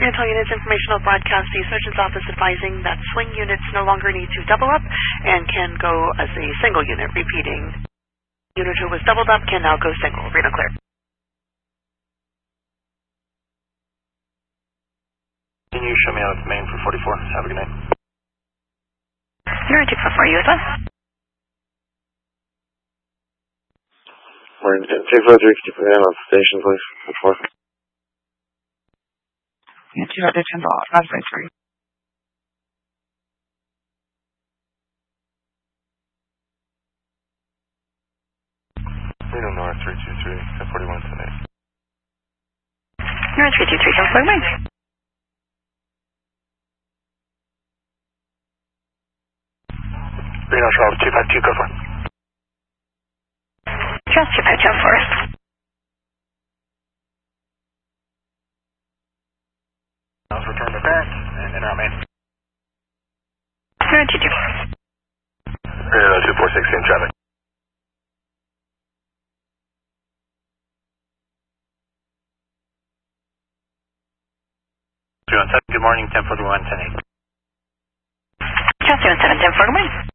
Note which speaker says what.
Speaker 1: Rantoul Units Informational Broadcast, the Surgeon's Office advising that swing units no longer need to double up and can go as a single unit. Repeating, unit who was doubled up can now go single. Read and clear.
Speaker 2: Can you show me out the main for 44? Have a good night.
Speaker 1: You're in 244, you as well.
Speaker 3: Morning, 243, keep an eye on the station, please. 4.
Speaker 4: Yeah, 210 dollars. That's right, sorry.
Speaker 2: Reno North 323, 1041 tonight.
Speaker 1: You're in 323, 1041.
Speaker 2: Reno Charles 252, go for it.
Speaker 1: Charles 252, for us.
Speaker 2: Let's return to back and enter our main.
Speaker 1: You're in 22.
Speaker 2: Reno 246, same traffic. Good morning, 1041, 108.
Speaker 1: Charles 217, 1041.